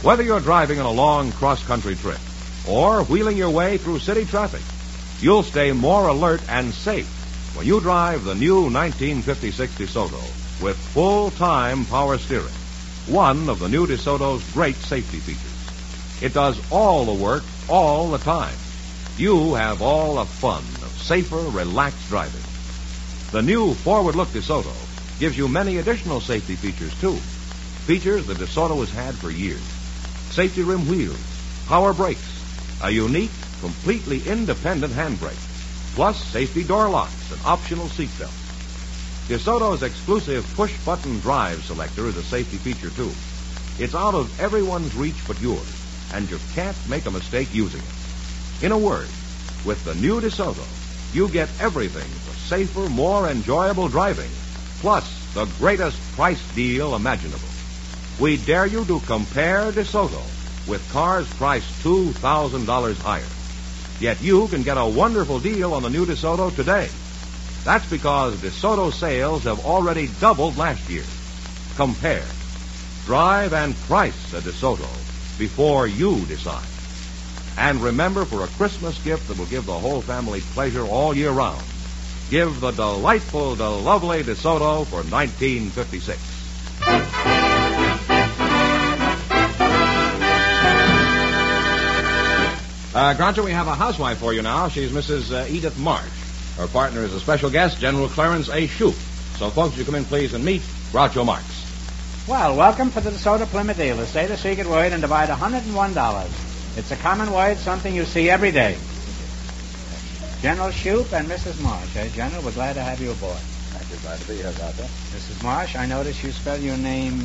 Whether you're driving on a long cross-country trip or wheeling your way through city traffic, you'll stay more alert and safe when you drive the new 1956 DeSoto with full-time power steering, one of the new DeSoto's great safety features. It does all the work all the time. You have all the fun of safer, relaxed driving. The new forward-look DeSoto gives you many additional safety features, too. Features the DeSoto has had for years. Safety rim wheels, power brakes, a unique, completely independent handbrake, plus safety door locks and optional seatbelts. DeSoto's exclusive push-button drive selector is a safety feature, too. It's out of everyone's reach but yours, and you can't make a mistake using it. In a word, with the new DeSoto, you get everything for safer, more enjoyable driving, plus the greatest price deal imaginable. We dare you to compare DeSoto with cars priced $2,000 higher. Yet you can get a wonderful deal on the new DeSoto today. That's because DeSoto sales have already doubled last year. Compare. Drive and price a DeSoto before you decide. And remember, for a Christmas gift that will give the whole family pleasure all year round, give the delightful, the lovely DeSoto for 1956. Groucho, we have a housewife for you now. She's Mrs. Edith Marsh. Her partner is a special guest, General Clarence A. Shoup. So, folks, you come in, please, and meet Groucho Marx. Well, welcome to the DeSoto Plymouth dealer. Say the secret word and divide $101. It's a common word, something you see every day. General Shoup and Mrs. Marsh. Hey, General, we're glad to have you aboard. Thank you. Glad to be here, Doctor. Mrs. Marsh, I notice you spell your name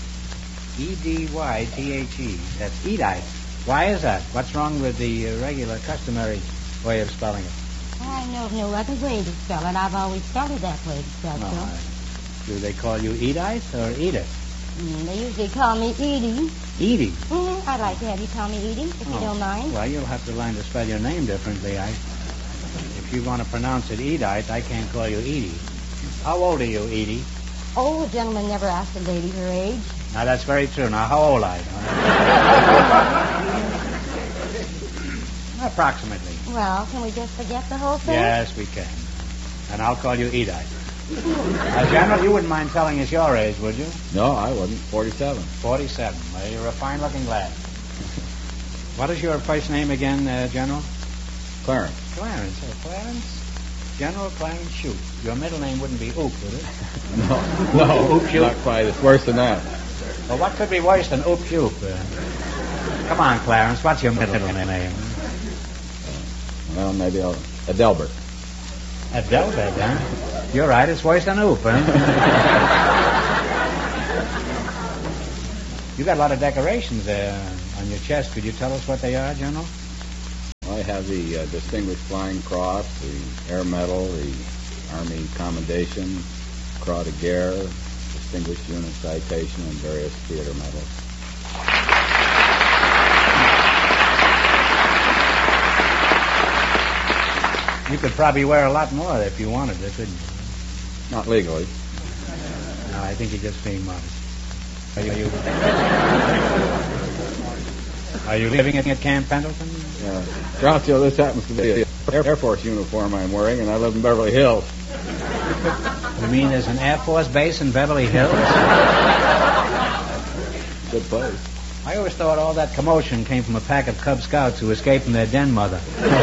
E-D-Y-T-H-E. That's Edith. Why is that? What's wrong with the regular, customary way of spelling it? I know of no other way to spell it. I've always spelled it that way to spell it. Do they call you Edith or Edith? They usually call me Edie. Edie? I'd like to have you call me Edie, if you don't mind. Well, you'll have to learn to spell your name differently. If you want to pronounce it Edith, I can't call you Edie. How old are you, Edie? Oh, a gentleman never asked a lady her age. Now, that's very true. Now, how old are you? Approximately. Well, can we just forget the whole thing? Yes, we can. And I'll call you Edith. Now, General, you wouldn't mind telling us your age, would you? No, I wouldn't. 47. 47. Well, you're a fine-looking lad. What is your first name again, General? Clarence. Clarence. Oh, Clarence? General Clarence Shoup. Your middle name wouldn't be Oop, would it? No, Oop Shoup. Not quite. It's worse than that. Well, what could be worse than Oop Shoup? Come on, Clarence. What's your middle name? Well, maybe Adelbert. Adelbert, huh? You're right. It's worse than Oop, huh? You got a lot of decorations there on your chest. Could you tell us what they are, General? I have the Distinguished Flying Cross, the Air Medal, the Army Commendation, Croix de Guerre, Distinguished Unit Citation, and various theater medals. You could probably wear a lot more if you wanted to, couldn't you? Not legally. No, I think you're just being modest. Are you living at Camp Pendleton? Yeah. Groucho, this happens to be an Air Force uniform I'm wearing, and I live in Beverly Hills. You mean there's an Air Force base in Beverly Hills? Good place. I always thought all that commotion came from a pack of Cub Scouts who escaped from their den mother.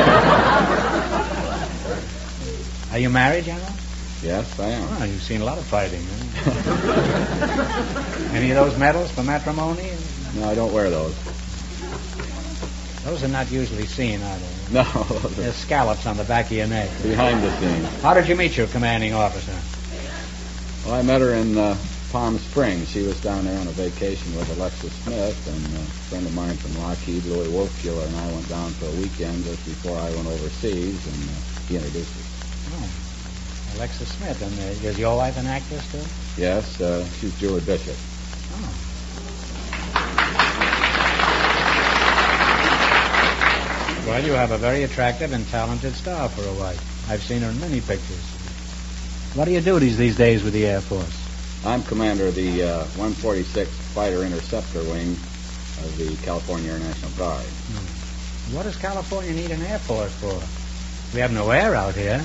Are you married, General? Yes, I am. Oh, you've seen a lot of fighting, huh? Any of those medals for matrimony? No, I don't wear those. Those are not usually seen, are they? No. There's scallops on the back of your neck. Behind the scenes. How did you meet your commanding officer? Well, I met her in Palm Springs. She was down there on a vacation with Alexis Smith, and a friend of mine from Lockheed, Louis Wolfkueller, and I went down for a weekend just before I went overseas, and he introduced us. Oh, Alexis Smith. And is your wife an actress, too? Yes, she's Julie Bishop. Oh. Well, you have a very attractive and talented star for a wife. I've seen her in many pictures. What do you do these days with the Air Force? I'm commander of the 146th Fighter Interceptor Wing, of the California Air National Guard. What does California need an Air Force for? We have no air out here.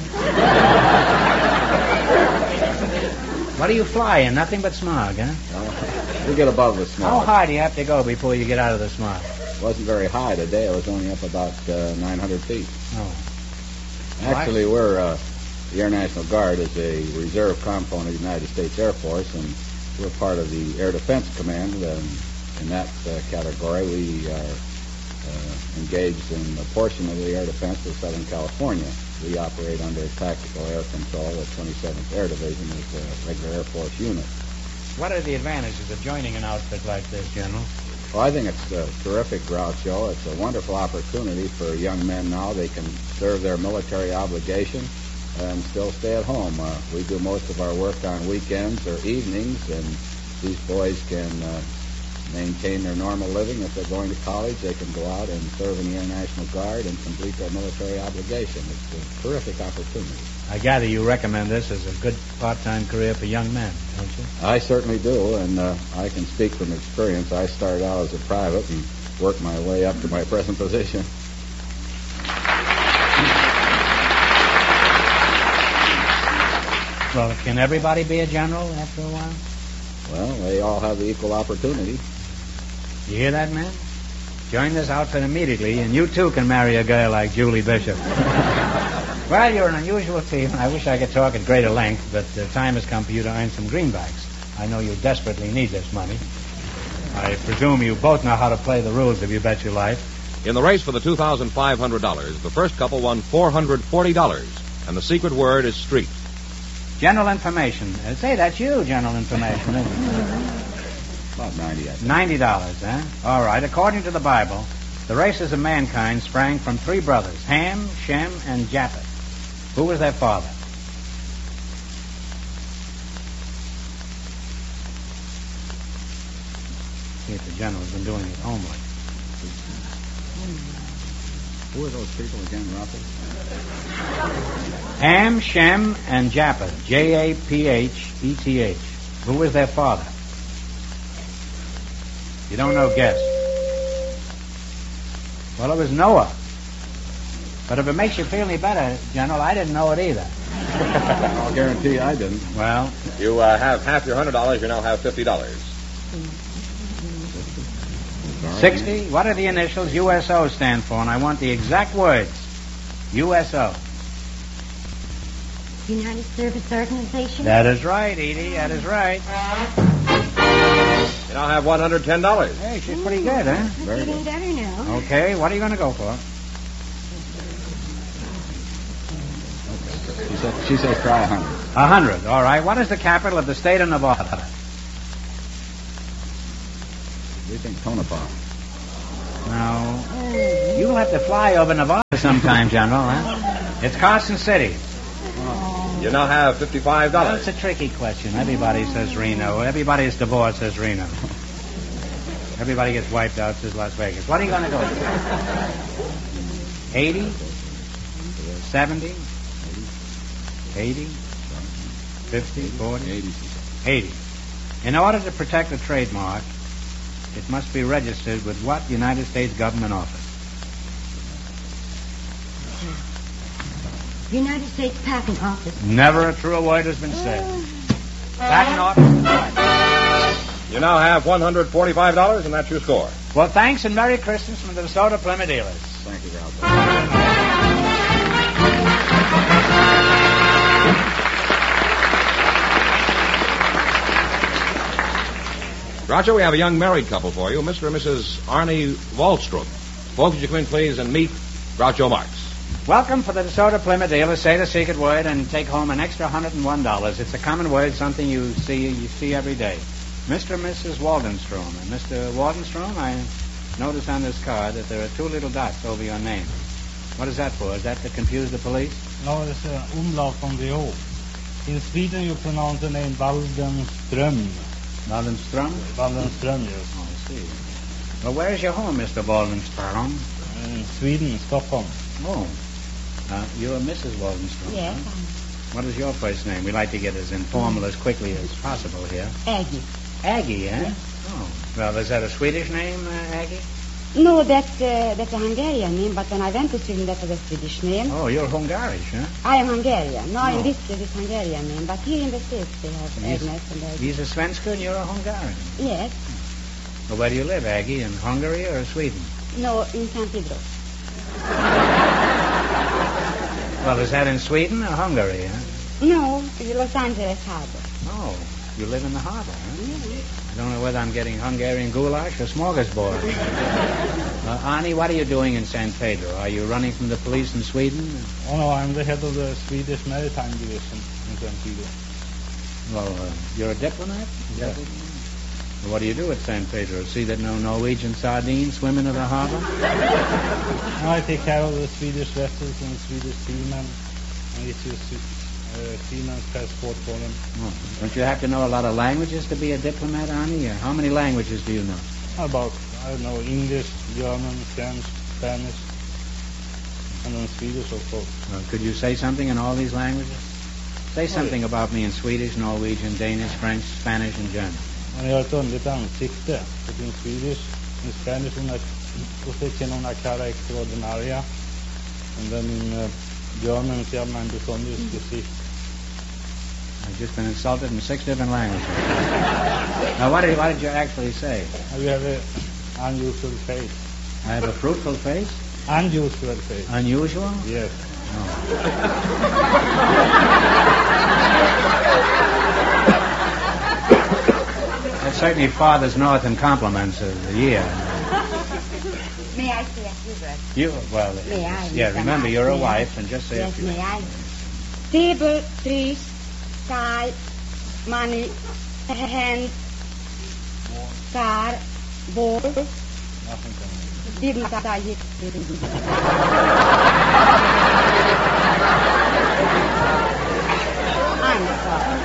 What do you fly in? Nothing but smog, huh? We get above the smog. How high do you have to go before you get out of the smog? It wasn't very high today. It was only up about 900 feet. Oh. Actually, the Air National Guard is a reserve component of the United States Air Force, and we're part of the Air Defense Command. In that category, we are engaged in a portion of the air defense of Southern California. We operate under tactical air control. The 27th Air Division is a regular Air Force unit. What are the advantages of joining an outfit like this, General? Well, I think it's a terrific, Groucho. It's a wonderful opportunity for young men now. They can serve their military obligation and still stay at home. We do most of our work on weekends or evenings, and these boys can maintain their normal living. If they're going to college, they can go out and serve in the Air National Guard and complete their military obligation. It's a terrific opportunity. I gather you recommend this as a good part-time career for young men, don't you? I certainly do, and I can speak from experience. I started out as a private and worked my way up to my present position. Well, can everybody be a general after a while? Well, they all have the equal opportunity. You hear that, man? Join this outfit immediately, and you too can marry a girl like Julie Bishop. Well, you're an unusual team, and I wish I could talk at greater length, but the time has come for you to earn some greenbacks. I know you desperately need this money. I presume you both know how to play the rules of You Bet Your Life. In the race for the $2,500, the first couple won $440, and the secret word is street. General information. Say, that's you, general information, isn't it? About 90, I think. $90, huh? All right. According to the Bible, the races of mankind sprang from three brothers, Ham, Shem, and Japheth. Who was their father? See if the general's been doing his homework. Who are those people again, Ralphie? Ham, Shem, and Japheth. Japheth. Who was their father? You don't know, guess. Well, it was Noah. But if it makes you feel any better, General, I didn't know it either. I'll guarantee I didn't. Well, You have half your $100. You now have $50. 60. What are the initials USO stand for? And I want the exact words. USO. United Service Organization? That is right, Edie. That is right. You now have $110. Hey, she's pretty good, huh? I'm getting better now. Okay, what are you going to go for? She says try 100. 100. All right. What is the capital of the state of Nevada? We think Tonopah. No. You'll have to fly over Nevada sometime, General, huh? It's Carson City. You now have $55. That's a tricky question. Everybody says Reno. Everybody is divorced says Reno. Everybody gets wiped out says Las Vegas. What are you going to go with? 80? 70? 80? 50? 40? 80. In order to protect a trademark, it must be registered with what United States government office? United States Patent Office. Never a truer word has been said. Patent office. You now have $145, and that's your score. Well, thanks and Merry Christmas from the DeSoto Plymouth dealers. Thank you, Ralph. Groucho, we have a young married couple for you, Mr. and Mrs. Arnie Wallstrom. Folks, would you come in, please, and meet Groucho Marx. Welcome for the DeSoto Plymouth dealers. Say the secret word and take home an extra $101. It's a common word, something you see every day. Mr. and Mrs. Waldenstrom. And Mr. Waldenstrom, I notice on this card that there are two little dots over your name. What is that for? Is that to confuse the police? No, it's an umlaut on the O. In Sweden, you pronounce the name Waldenström. Waldenstrom? Waldenström, yes. Oh, I see. Well, where's your home, Mr. Waldenstrom? In Sweden, Stockholm. Oh. You're Mrs. Waldenstrom. Yes, Huh? What is your first name? We like to get as informal as quickly as possible here. I'm Aggie. Aggie, eh? Yes. Oh. Well, is that a Swedish name, Aggie? No, that's a Hungarian name, but when I went to Sweden, that was a Swedish name. Oh, you're Hungarish, huh? I am Hungarian. No, Oh. in this case, it's Hungarian name, but here in the States, they have Agnes and Aggie. He's a Svenska and you're a Hungarian. Yes. Well, where do you live, Aggie? In Hungary or Sweden? No, in San Pedro. Well, is that in Sweden or Hungary, huh? No, in Los Angeles Harbor. Oh, you live in the harbor, huh? Yeah. I don't know whether I'm getting Hungarian goulash or smorgasbord. Arnie, what are you doing in San Pedro? Are you running from the police in Sweden? Oh no, I'm the head of the Swedish Maritime Division in San Pedro. Well, you're a diplomat? Yeah. Well, what do you do at San Pedro? See that no Norwegian sardines swim into the harbor? I take care of the Swedish vessels and Swedish seamen and issue seaman's passport for them. Oh. Don't you have to know a lot of languages to be a diplomat, Arnie? How many languages do you know? About, I don't know, English, German, French, Spanish, and then Swedish, of course. Could you say something in all these languages? Say something about me in Swedish, Norwegian, Danish, French, Spanish, and German. Man har ett underligt ansikte. Det finns Swedish, in Spanish una cara extraordinaria. And then in German, se llama besonders Gesicht. I've just been insulted in 6 different languages. Now, what did you actually say? You have an unusual face. I have a fruitful face? Unusual face. Unusual? Yes. That certainly farthest north in compliments of the year. May I say a few words? You, well, May I? yeah, remember, you're a May I? wife, and just say a Yes, few. may I? Table, trees, sky, money, hand, car, ball. Nothing coming. Didn't I hit? I'm sorry.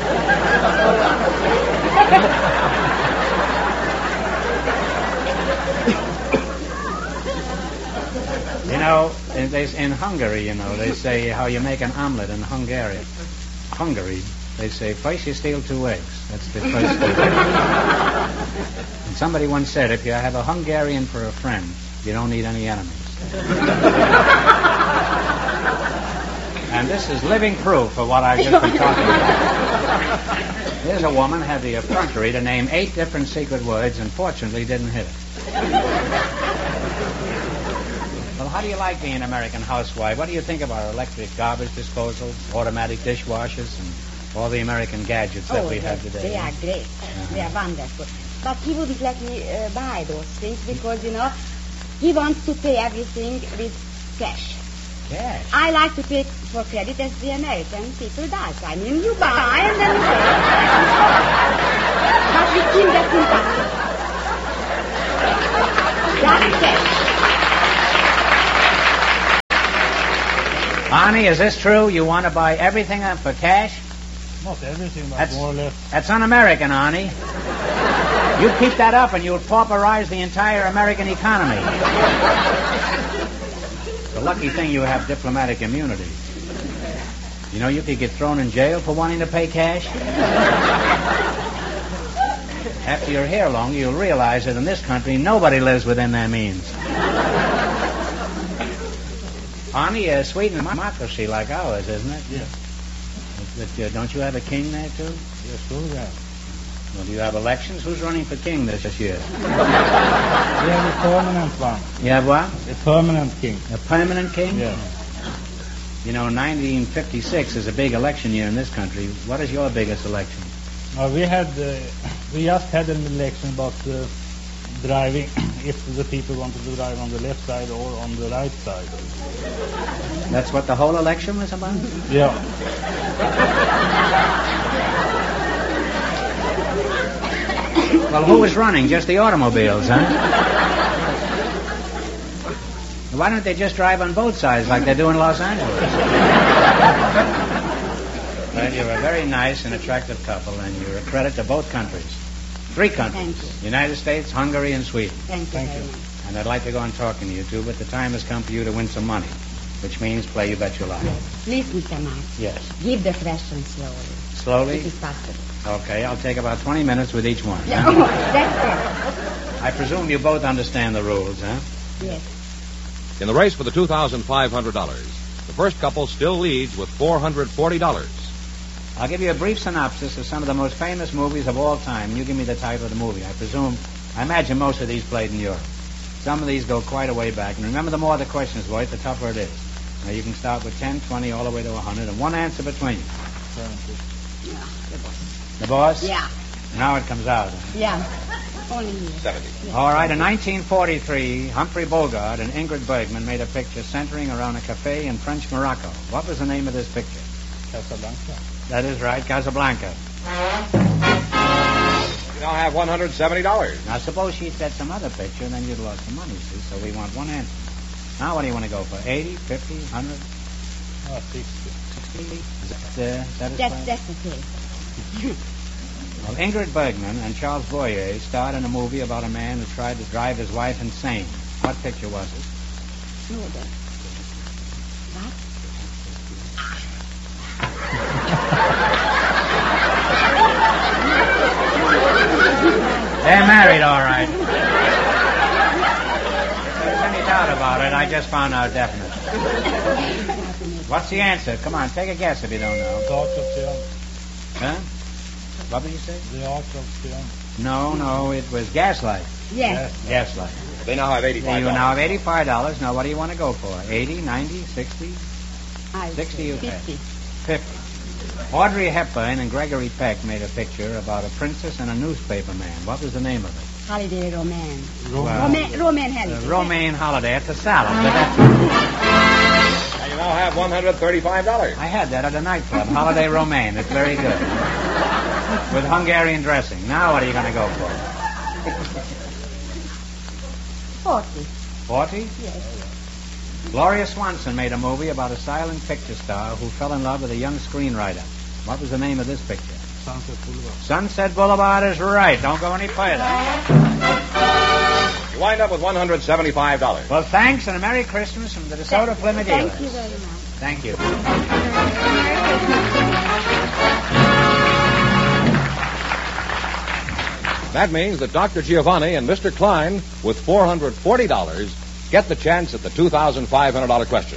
You know, in Hungary, you know, they say how you make an omelet in Hungary. They say, first you steal 2 eggs. That's the first thing. And somebody once said, if you have a Hungarian for a friend, you don't need any enemies. And this is living proof of what I've just been talking about. Here's a woman had the effrontery to name 8 different secret words and fortunately didn't hit it. Well, how do you like being an American housewife? What do you think of our electric garbage disposal, automatic dishwashers, and all the American gadgets that we have today? They are great. They are wonderful. But he wouldn't let me buy those things because, he wants to pay everything with cash. Cash? I like to pay for credit as the American people does. I mean, you buy and then you pay. But with him, that's impossible. That's cash. Arnie, is this true? You want to buy everything up for cash? Not everything, but more or less. That's un-American, Arnie. You keep that up and you'll pauperize the entire American economy. The lucky thing you have diplomatic immunity. You know, you could get thrown in jail for wanting to pay cash. After you're here longer, you'll realize that in this country, nobody lives within their means. Arnie, Sweden is a democracy like ours, isn't it? Yeah. But, don't you have a king there, too? Yes, sure, yeah. Well, do you have elections? Who's running for king this year? We have a permanent one. You have what? A permanent king. A permanent king? Yeah. You know, 1956 is a big election year in this country. What is your biggest election? We just had an election about driving, if the people wanted to drive on the left side or on the right side. That's what the whole election was about? Yeah. Well, who was running? Just the automobiles, huh? Why don't they just drive on both sides like they do in Los Angeles? Well, you're a very nice and attractive couple, and you're a credit to both countries. 3 countries. Thank you. United States, Hungary, and Sweden. Thank you very much. And I'd like to go on talking to you, too, but the time has come for you to win some money. which means play You Bet Your Life. Yes. Please, Mr. Marx. Yes. Give the question slowly. Slowly? If it's possible. Okay, I'll take about 20 minutes with each one. Yeah, oh, that's I presume you both understand the rules, huh? good. Yes. In the race for the $2,500, the first couple still leads with $440. I'll give you a brief synopsis of some of the most famous movies of all time, and you give me the title of the movie. I imagine most of these played in Europe. Some of these go quite a way back, and remember, the more the questions, Voight, the tougher it is. Now, you can start with 10, 20, all the way to 100, and one answer between you. Yeah, the boss. The boss? Yeah. Now it comes out. Yeah. Only here. 70. Yeah. All right, in 1943, Humphrey Bogart and Ingrid Bergman made a picture centering around a cafe in French Morocco. What was the name of this picture? Casablanca. That is right, Casablanca. You now have $170. Now, suppose she'd said some other picture, and then you'd lost the money, see? So we want one answer. Now, what do you want to go for? 80, 50, 100? Oh, 60. 60? Is that satisfying? That's okay. Well, Ingrid Bergman and Charles Boyer starred in a movie about a man who tried to drive his wife insane. What picture was it? No, that. What? They're married, all right. If there's any doubt about it, I just found out definitely. What's the answer? Come on, take a guess if you don't know. The Art of Triumph. Huh? What did you say? The Art of Triumph. No, it was Gaslight. Yes. Gaslight. They now have $85. You now have $85. Now, what do you want to go for? 80, 90, 60? I 60 you pay. 50. 50. Audrey Hepburn and Gregory Peck made a picture about a princess and a newspaper man. What was the name of it? Holiday romance. Well, Roman holiday. Romaine Holiday. It's a salad. But that's... And you now have $135. I had that at a nightclub. Holiday Romaine. It's very good. With Hungarian dressing. Now what are you going to go for? 40. 40? Yes. Gloria Swanson made a movie about a silent picture star who fell in love with a young screenwriter. What was the name of this picture? Sunset Boulevard. Sunset Boulevard is right. Don't go any further. You wind up with $175. Well, thanks and a Merry Christmas from the DeSoto Plymouth Dealers. Thank you very much. Thank you. That means that Dr. Giovanni and Mr. Klein, with $440, get the chance at the $2,500 question.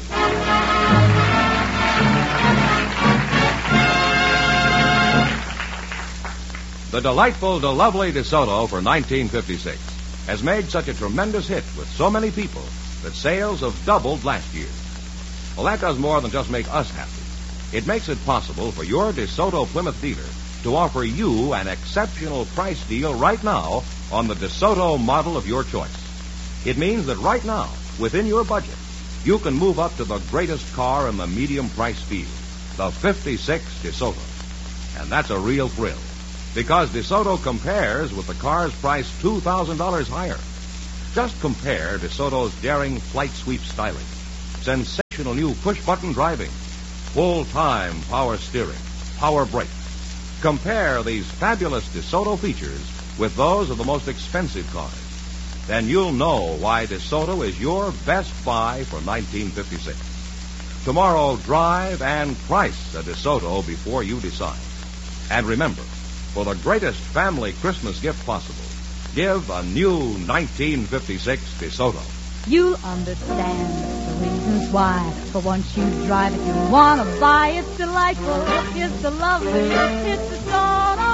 The delightful, lovely DeSoto for 1956 has made such a tremendous hit with so many people that sales have doubled last year. Well, that does more than just make us happy. It makes it possible for your DeSoto Plymouth dealer to offer you an exceptional price deal right now on the DeSoto model of your choice. It means that right now, within your budget, you can move up to the greatest car in the medium price field, the 56 DeSoto. And that's a real thrill, because DeSoto compares with the cars priced $2,000 higher. Just compare DeSoto's daring flight sweep styling, sensational new push-button driving, full-time power steering, power brakes. Compare these fabulous DeSoto features with those of the most expensive cars. Then you'll know why DeSoto is your best buy for 1956. Tomorrow, drive and price a DeSoto before you decide. And remember, for the greatest family Christmas gift possible, give a new 1956 DeSoto. You'll understand the reasons why. For once you drive it, you'll want to buy. It's delightful, it's the lovely, it's DeSoto.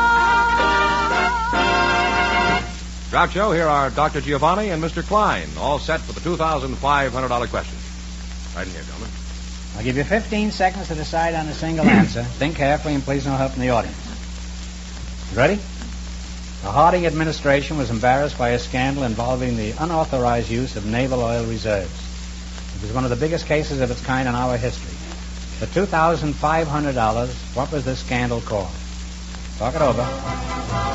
Groucho, here are Dr. Giovanni and Mr. Klein, all set for the $2,500 question. Right in here, gentlemen. I'll give you 15 seconds to decide on a single answer. Think carefully and please no help from the audience. Ready? The Harding administration was embarrassed by a scandal involving the unauthorized use of naval oil reserves. It was one of the biggest cases of its kind in our history. For $2,500, what was this scandal called? Talk it over.